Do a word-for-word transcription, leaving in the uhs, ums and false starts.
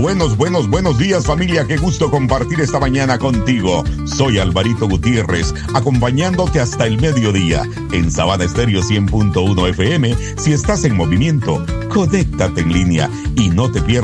Buenos, buenos, buenos días, familia. Qué gusto compartir esta mañana contigo. Soy Alvarito Gutiérrez, acompañándote hasta el mediodía en Sabana Estéreo cien punto uno F M. Si estás en movimiento, conéctate en línea y no te pierdas